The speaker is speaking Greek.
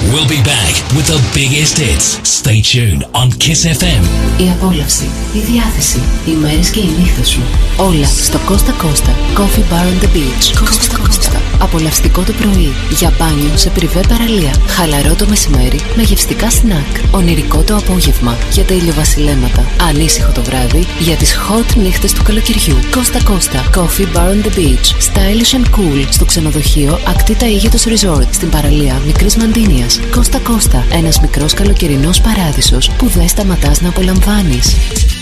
We'll be back with the biggest hits. Stay tuned on Kiss FM. Η απόλαυση, η διάθεση, οι μέρες και οι νύχτες σου. Όλα στο Costa Costa Coffee Bar on the Beach. Costa Costa. Απολαυστικό το πρωί, για μπάνιο σε πριβέ παραλία. Χαλαρό το μεσημέρι με γευστικά σνακ. Ονειρικό το απόγευμα για τα ηλιοβασιλέματα. Ανήσυχο το βράδυ για τις hot νύχτες του καλοκαιριού. Costa Costa Coffee Bar on the Beach. Stylish and cool στο ξενοδοχείο Ακτή Ταΐγετος Resort στην παραλία Μικρής Μαντίνιας. Costa Costa, ένας μικρός καλοκαιρινός παράδεισος που δεν σταματάς να απολαμβάνεις.